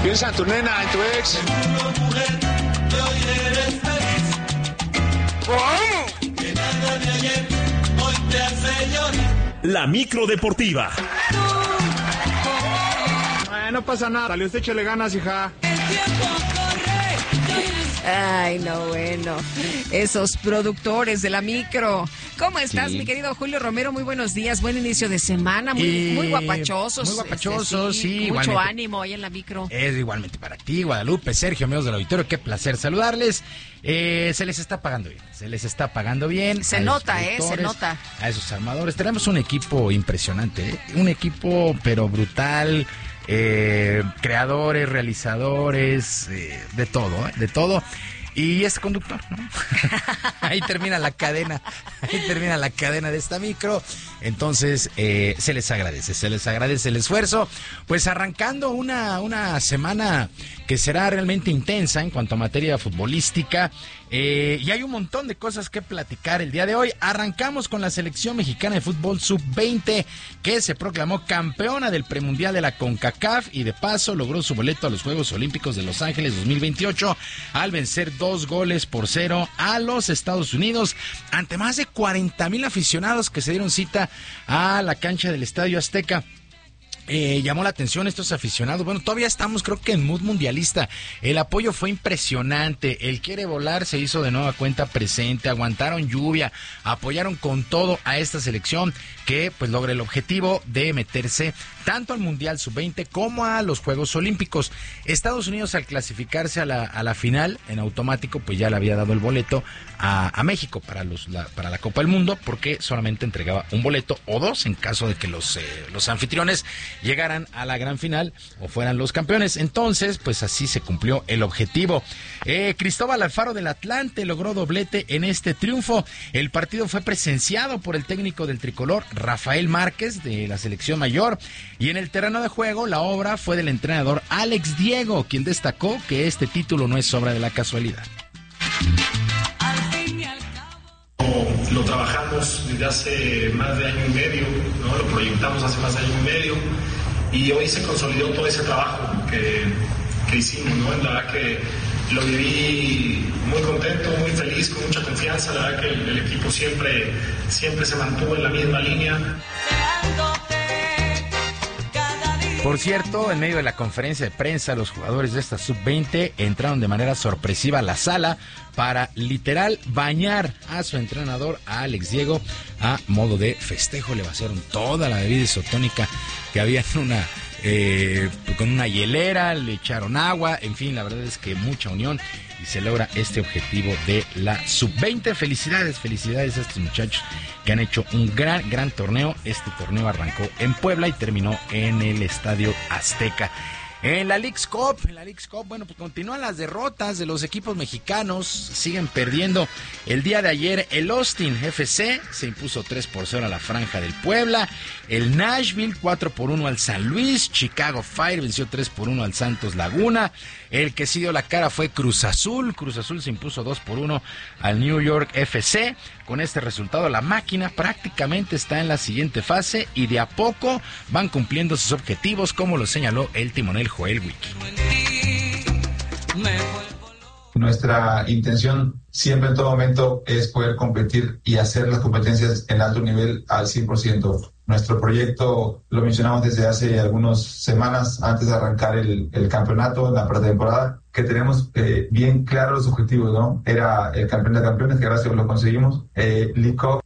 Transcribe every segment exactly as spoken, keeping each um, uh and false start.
Piensa en tu nena, en tu ex. ¿Cómo? La micro deportiva. Ay, no pasa nada. Salió usted, échale ganas, hija. Ay, no, bueno. Esos productores de la micro. ¿Cómo estás, Sí. mi querido Julio Romero? Muy buenos días, buen inicio de semana, muy, Y- muy guapachosos. muy guapachosos, este, sí, Mucho igualmente. ánimo ahí en la micro. Es igualmente para ti, Guadalupe, Sergio, amigos del auditorio, qué placer saludarles. Eh, se les está pagando bien, se les está pagando bien. Se a esos nota, eh, se productores, nota. A esos armadores. Tenemos un equipo impresionante, ¿eh? Un equipo pero brutal, eh, creadores, realizadores, eh, de todo, ¿eh? De todo. Y es conductor, ¿no? Ahí termina la cadena, ahí termina la cadena de esta micro. Entonces, eh, se les agradece, se les agradece el esfuerzo. Pues arrancando una, una semana que será realmente intensa en cuanto a materia futbolística. Eh, y hay un montón de cosas que platicar el día de hoy. Arrancamos con la selección mexicana de fútbol sub veinte, que se proclamó campeona del premundial de la CONCACAF y de paso logró su boleto a los Juegos Olímpicos de Los Ángeles dos mil veintiocho al vencer dos goles por cero a los Estados Unidos ante más de cuarenta mil aficionados que se dieron cita a la cancha del Estadio Azteca. Eh, llamó la atención estos aficionados. Bueno, todavía estamos creo que en mood mundialista. El apoyo fue impresionante. El quiere volar se hizo de nueva cuenta presente. Aguantaron lluvia, apoyaron con todo a esta selección que pues logra el objetivo de meterse tanto al Mundial sub veinte como a los Juegos Olímpicos. Estados Unidos, al clasificarse a la, a la final en automático, pues ya le había dado el boleto a, a México para los la, para la Copa del Mundo, porque solamente entregaba un boleto o dos en caso de que los, eh, los anfitriones llegaran a la gran final o fueran los campeones. Entonces, pues así se cumplió el objetivo. Eh, Cristóbal Alfaro del Atlante logró doblete en este triunfo. El partido fue presenciado por el técnico del tricolor, Rafael Márquez, de la selección mayor, y en el terreno de juego la obra fue del entrenador Alex Diego, quien destacó que este título no es obra de la casualidad. Lo trabajamos desde hace más de año y medio, ¿no? Lo proyectamos hace más de año y medio y hoy se consolidó todo ese trabajo que, que hicimos, ¿no? La verdad que lo viví muy contento, muy feliz, con mucha confianza. La verdad que el, el equipo siempre, siempre se mantuvo en la misma línea. Por cierto, en medio de la conferencia de prensa, los jugadores de esta sub veinte entraron de manera sorpresiva a la sala para literal bañar a su entrenador, a Alex Diego, a modo de festejo. Le vaciaron toda la bebida isotónica que había en una eh, con una hielera, le echaron agua, en fin, la verdad es que mucha unión y se logra este objetivo de la sub veinte. Felicidades, felicidades a estos muchachos que han hecho un gran, gran torneo. Este torneo arrancó en Puebla y terminó en el Estadio Azteca. En la Leagues Cup, en la Leagues Cup, bueno, pues continúan las derrotas de los equipos mexicanos, siguen perdiendo. El día de ayer el Austin F C se impuso tres por cero a la Franja del Puebla, el Nashville cuatro por uno al San Luis, Chicago Fire venció tres por uno al Santos Laguna, el que sí dio la cara fue Cruz Azul, Cruz Azul se impuso dos por uno al New York F C. Con este resultado la máquina prácticamente está en la siguiente fase y de a poco van cumpliendo sus objetivos, como lo señaló el timonel Joel Wiki. Nuestra intención siempre en todo momento es poder competir y hacer las competencias en alto nivel al cien por ciento. Nuestro proyecto lo mencionamos desde hace algunas semanas antes de arrancar el, el campeonato, en la pretemporada, que tenemos eh, bien claros los objetivos, ¿no? Era el campeón de campeones, que gracias a Dios lo conseguimos. Eh, League Cup.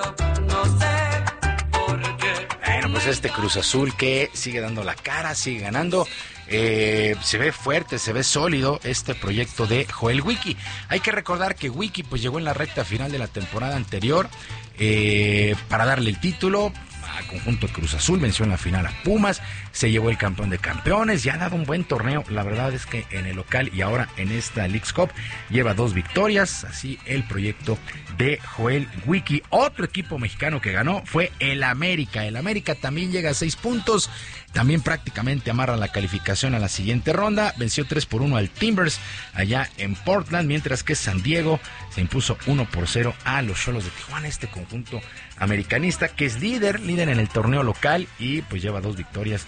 Bueno, pues este Cruz Azul que sigue dando la cara, sigue ganando. Eh, se ve fuerte, se ve sólido este proyecto de Joel Wiki. Hay que recordar que Wiki pues llegó en la recta final de la temporada anterior eh, para darle el título al conjunto de Cruz Azul, venció en la final a Pumas, se llevó el campeón de campeones, ya ha dado un buen torneo. La verdad es que en el local y ahora en esta Leagues Cup lleva dos victorias, así el proyecto de Joel Wiki. Otro equipo mexicano que ganó fue el América. El América también llega a seis puntos, también prácticamente amarra la calificación a la siguiente ronda, venció tres por uno al Timbers allá en Portland, mientras que San Diego se impuso uno por cero a los Xolos de Tijuana, este conjunto americanista que es líder, líder en el torneo local y pues lleva dos victorias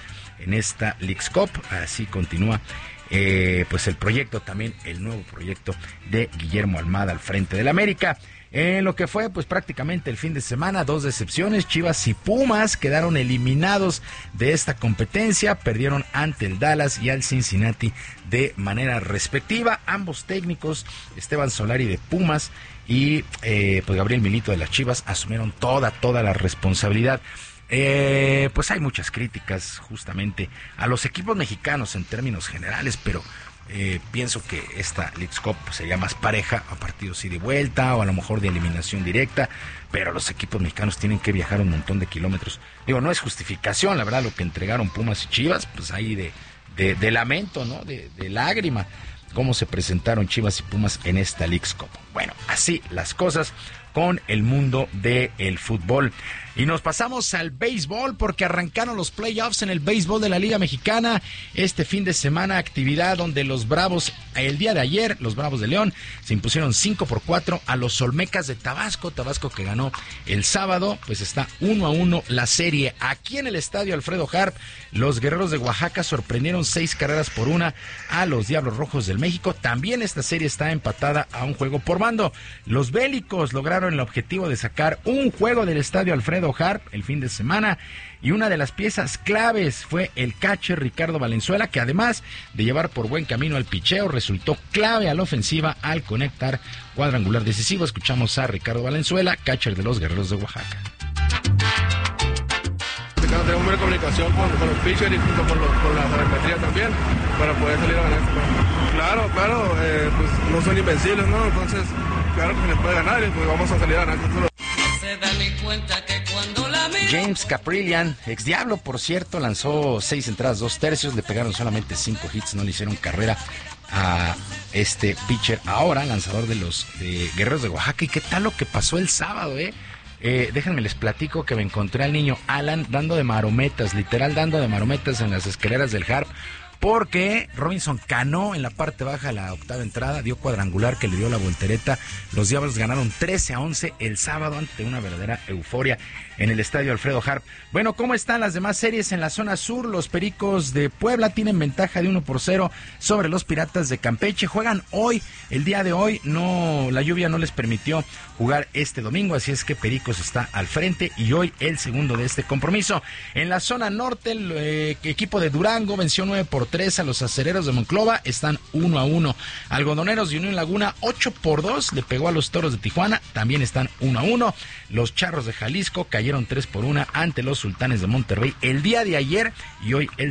en esta Leagues Cup. Así continúa eh, pues el proyecto, también el nuevo proyecto de Guillermo Almada al frente del América. En lo que fue pues prácticamente el fin de semana, dos decepciones. Chivas y Pumas quedaron eliminados de esta competencia, perdieron ante el Dallas y al Cincinnati de manera respectiva. Ambos técnicos, Esteban Solari de Pumas y eh, pues Gabriel Milito de las Chivas, asumieron toda, toda la responsabilidad. Eh, pues hay muchas críticas justamente a los equipos mexicanos en términos generales, pero Eh, pienso que esta Leagues Cup sería más pareja a partidos ida y vuelta o a lo mejor de eliminación directa, pero los equipos mexicanos tienen que viajar un montón de kilómetros. Digo, no es justificación, la verdad, lo que entregaron Pumas y Chivas, pues ahí de, de, de lamento, ¿no? De, de lágrima, cómo se presentaron Chivas y Pumas en esta Leagues Cup. Bueno, así las cosas con el mundo del fútbol. Y nos pasamos al béisbol porque arrancaron los playoffs en el béisbol de la Liga Mexicana este fin de semana, actividad donde los Bravos, el día de ayer, los Bravos de León se impusieron cinco por cuatro a los Olmecas de Tabasco, Tabasco que ganó el sábado, pues está uno a uno la serie. Aquí en el estadio Alfredo Harp, los Guerreros de Oaxaca sorprendieron seis carreras por una a los Diablos Rojos del México. También esta serie está empatada a un juego por bando. Los Bélicos lograron el objetivo de sacar un juego del estadio Alfredo Harp el fin de semana, y una de las piezas claves fue el catcher Ricardo Valenzuela, que además de llevar por buen camino al picheo, resultó clave a la ofensiva al conectar cuadrangular decisivo. Escuchamos a Ricardo Valenzuela, catcher de los Guerreros de Oaxaca. Tenemos buena comunicación con, con los pitchers y junto con, los, con la sabermetría también para poder salir a ganar este juego. Claro, claro, eh, pues no son invencibles, ¿no? Entonces, claro que se les puede ganar y pues vamos a salir a ganar. Se da ni cuenta que cuando la miro... James Caprillian, ex Diablo, por cierto, lanzó seis entradas, dos tercios, le pegaron solamente cinco hits, no le hicieron carrera a este pitcher, ahora lanzador de los de Guerreros de Oaxaca. ¿Y qué tal lo que pasó el sábado, eh? Eh, déjenme les platico que me encontré al niño Alan dando de marometas, literal dando de marometas en las escaleras del Harp, porque Robinson Cano en la parte baja de la octava entrada dio cuadrangular que le dio la voltereta. Los Diablos ganaron trece a once el sábado ante una verdadera euforia en el estadio Alfredo Harp. Bueno, ¿cómo están las demás series en la zona sur? Los Pericos de Puebla tienen ventaja de uno por cero sobre los Piratas de Campeche. Juegan hoy, el día de hoy, no, la lluvia no les permitió jugar este domingo, así es que Pericos está al frente y hoy el segundo de este compromiso. En la zona norte, el eh, equipo de Durango venció nueve por tres a los Acereros de Monclova, están uno a uno. Algodoneros de Unión Laguna ocho por dos le pegó a los Toros de Tijuana, también están uno a uno. Los Charros de Jalisco cayeron tres por uno ante los Sultanes de Monterrey el día de ayer y hoy el